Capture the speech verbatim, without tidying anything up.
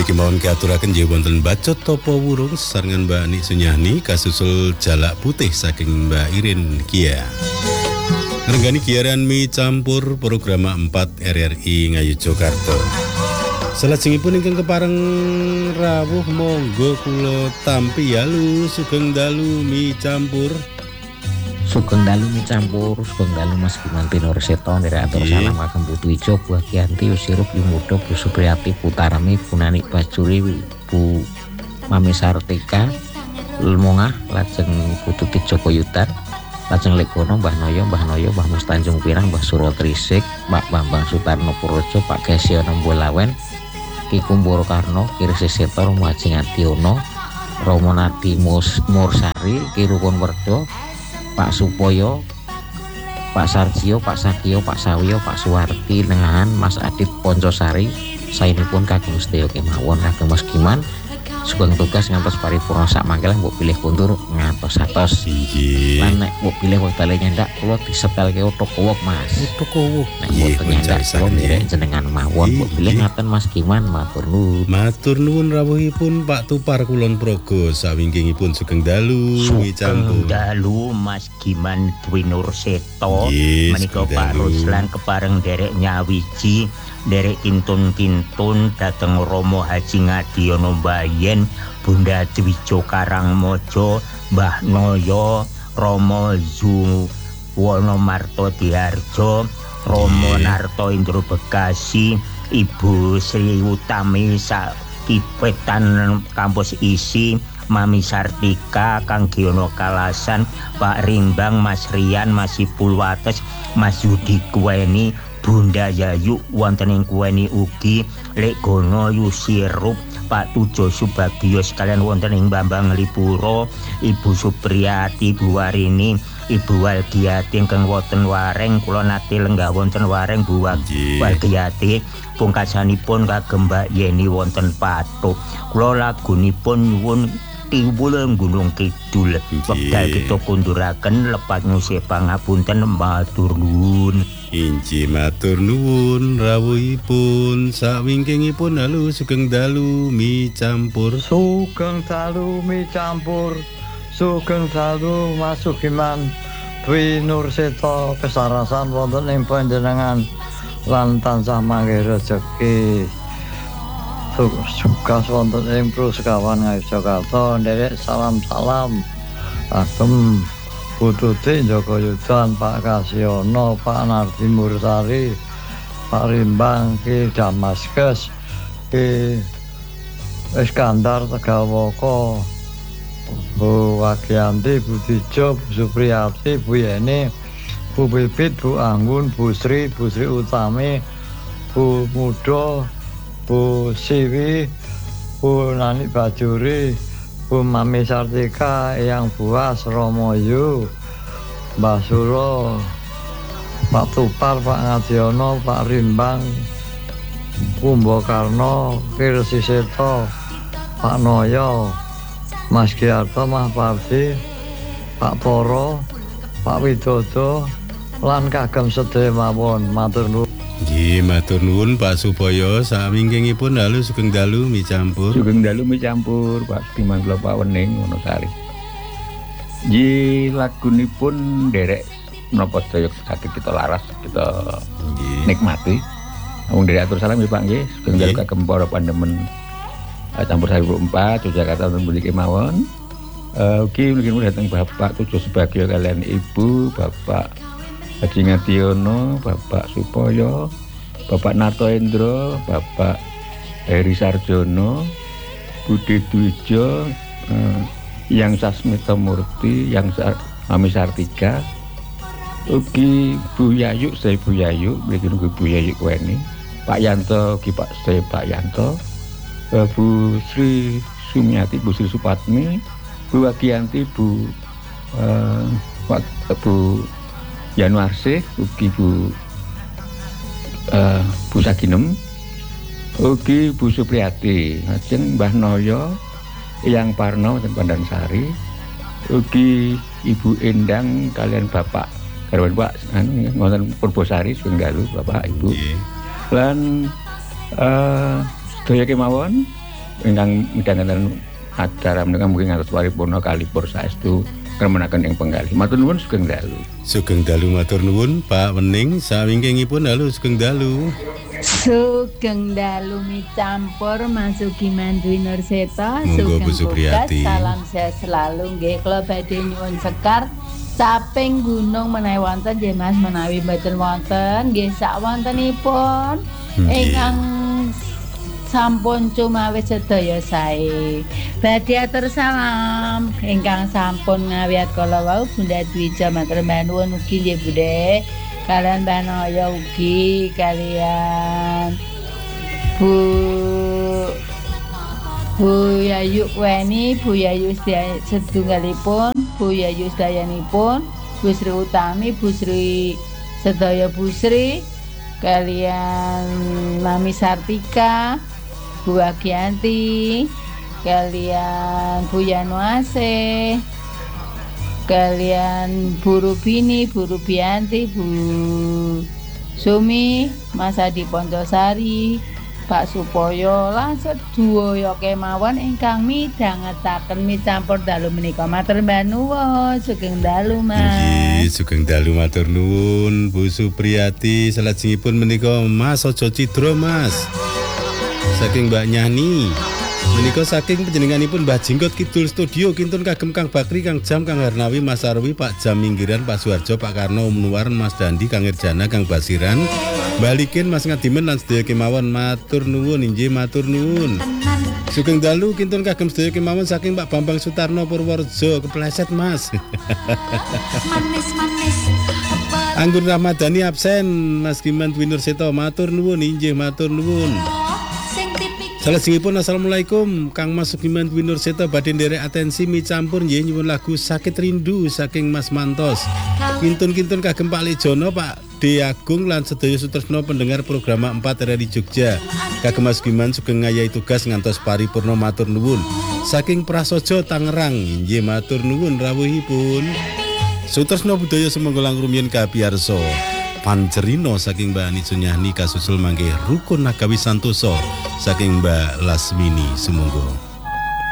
Niki mawon keaturaken nggih wonten bacot topo wurung sesarengan Mbak Ani Sunyani kasusul jalak putih saking Mbak Irin Kia. Ngrengani giaran mi campur program empat R R I Ngayogyakarta. Salajengipun ingkang kepareng rawuh monggo kula tampi yalu sugeng dalu mi campur. Sugeng dalu mi campur, sugeng dalu Mas Giman Pinurseto nira atur salam kagem Putu Ijo, Buah Kianti, Usirup, Yumudo, Bu Supriyati, Putarami, Bu Nani Bajuri, Bu Mami Sartika, Lmongah, lajeng Putu Joko Yudan, lajeng Legono, Mbah Noyo, Mbah Noyo, Mbah Mus Tanjung Pirang, Mbah Suro Trisik, Pak Bambang Sutarno Purwojo, Pak Gesyono Mbolawen, Ki Kumboro Karno, Kirsi Seto, Romo Haji Ngadiono, Romo Nadi Mursari, Ki Rukun Werdo, Pak Supoyo, Pak Sarjio, Pak Sakio, Pak Sawiyo, Pak Suwarti, Nengahan, Mas Adit Poncosari, saenipun kagem sedaya kemawon kagem Mas Giman, sugeng tugas ngantos paripurna sak mangke mbok pilih kundur ngantos satos. Inggih. Lan nek mbok pilih wektale nyendak kula disepelke Otokowok Mas. Otokowok. Nek mboten nyendak kula nderek jenengan mawon mbok pilih ngaten Mas Giman matur nuwun. Matur nuwun rawuhipun Pak Tupar Kulon Progo sawingkingipun sugeng dalu mi campur. Sugeng dalu Mas Giman Pinurseto menika Pak Ruslan kepareng derek nyawiji derek kintun-kintun dateng Romo Haji Ngadiono Mbayen, Bunda Dwijo Karangmojo, Mbah Noyo, Romo Zuwono Marto Diharjo, Romo Narto Indro Bekasi, Ibu Sri Utami Sakipetan Kampus Isi, Mami Sartika, Kang Giono Kalasan, Pak Rimbang, Mas Rian, Mas Ipulwates, Mas Yudi Kuweni, Bunda Yayu wonten ing kuweni ugi Lek Gono Yusirup, Pak Tujo Subagio sekalian wonten ing Bambang Lipuro, Ibu Supriyati, Ibu Warini, Ibu Waldiati ingkang wonten Wareng, kula nate lenggah wonten Wareng Bu Waldiati, pungkasanipun kagem Mbak Yeni wonten Patuk. Kula lagunipun nyuwun tiwul Gunung Kidul. Wekdal kita kunduraken lepat ngusih pangapunten matur nuwun. Inji matur nuwun rawuhipun sawingkingipun dalu sugeng dalu mi campur. Sugeng dalu mi campur. Sugeng dalu Mas Giman Pinurseto kesarasan wonten ing panjenengan lan tansah mangke rejeki. Sugas wonten ing Prusekawan Ngayogyakarta nderek salam-salam kagem Pututi Joko Yudan, Pak Kasyono, Pak Nardi Mursari, Pak Rimbang, Ki Damaskus, Ki Iskandar Tegawoko, Bu Wagianti, Bu Dijo, Bu Supriyati, Bu Yeni, Bu Bibit, Bu Anggun, Bu Sri, Bu Sri Utami, Bu Mudo, Bu Siwi, Bu Nani Bajuri, Bu Mami Sartika, Eyang Buas, Romo Yu, Mbah Suro, Pak Tupar, Pak Ngadiono, Pak Rimbang, Kumbo Karno, Kirsi Seto, Pak Noyo, Mas Giarto, Mas Pardi, Pak Toro, Pak Widodo, lan kagem sedaya mawon matur nuwun. Nggih, matur nuwun Pak Supoyo sawingkingipun dalu sugeng dalu mi campur. Sugeng dalu mi campur Pak Giman kula Pak Wening Wonosari. Nggih, lagunipun derek menapa sedaya saged kita laras kita nggih nikmati. Wong derek atur salam nggih Pak nggih. Sugeng dalu kagem para pandemen campur sari empat Yogyakarta wonten mriki mawon. Eh ugi mungkin dateng Bapak Tujo Subagio kalian Ibu, Bapak Haji Ngadiono, Bapak Supoyo, Bapak Narto Endro, Bapak Heri Sarjono, Budi Dwijo, eh, Yang Sasmita Murti, Yang Sar, Mami Sartika, ugi Bu Yayu, saya Bu Yayu, mriki nunggu Bu Yayu kuweni, Pak Yanto, ugi Pak saya Pak Yanto, eh, Bu Sri Sumiati, Bu Sri Supatmi, Bu Wagianti, Bu eh, Bu Januarse, ugi Bu uh, Bu Saginem, ugi Bu Supriyati, lajeng Mbah Noyo, Eyang Parno dan Pandansari, ugi Ibu Endang kalian Bapak garwan Pak anu wonten Purbosari sugeng dalu Bapak Ibu. Lan uh, sedaya kemawon ingkang midhangaken acara menika mungkin ngantos paripurna kalipur saestu kremenaken ing penggalih. Matur nuwun sugeng dalu. Sugeng dalu matur nuwun Pak Wening sawingkingipun halo sugeng dalu. Sugeng dalu micampur masuki Mandwi Nurseta. Monggo Bu Supriyati. Salam sehat selalu nggih kula badhe nyuwun sekar saping gunung menawi wonten nggih Mas menawi mboten wonten nggih sak wontenipun ingkang sampun cumawis sedaya sae. Badhe atur salam ingkang sampun ngawiyat kala wau Bunda Dwija matur nuwun ugi nggih Bunda. Kalian Mbak Noyo ugi kalian Bu Bu Yayu Weni, Bu Yayu sedunggalipun, Bu Yayu sedayanipun, Bu Sri Utami, Bu Sri sedaya Bu Sri, kalian Mami Sartika, Bu Agianti, kalian Bu Yanuase, kalian Bu Rubini, Bu Rubianti, Bu Sumi, Mas Adi Poncosari, Pak Supoyo, lan sedaya kemawon ingkang midhangetaken micampur dalu menika matur nuwun sugeng dalu Mas. Nggih, sugeng dalu matur nuwun Bu Supriyati. Salajengipun menika Mas Ojo Cidro Mas. Saking Mbak Nyani. Menika saking panjenenganipun Mbah Jinggot Kidul Studio kintun kagem Kang Bakri, Kang Jam, Kang Harnawi, Mas Arwi, Pak Jam Minggiran, Pak Suharjo, Pak Karno, Om Nuwar, Mas Dandi, Kang Irjana, Kang Basiran, Balikin, Mas Ngadimen lan sedaya kemawon matur nuwun inggih matur nuwun. Sugeng dalu kintun kagem sedaya kemawon saking Pak Bambang Sutarno Purworejo kepleset Mas. Anggun Ramadhani absen, Mas Giman Dwi Nurseto matur nuwun inggih matur nuwun. Salajengipun assalamualaikum Kang Mas Sugiman Dwi Nurseta badhe nderek atensi micampur nggih nyuwun lagu Sakit Rindu saking Mas Mantos. Kintun-kintun kagem Pak Lejono, Pak D Agung lan sedaya sutresna pendengar program empat R R I Jogja. Kagem Mas Giman sugeng ngayahi tugas ngantos paripurna matur nuwun. Saking Prasojo Tangerang nggih matur nuwun rawuhipun. Sutresna budaya sumangga langrumiyin kapiyarsa. Pancerino saking Mbak Ani Sunyani kasusul mangke Rukun Nagawi Santoso saking Mbak Lasmini sumangga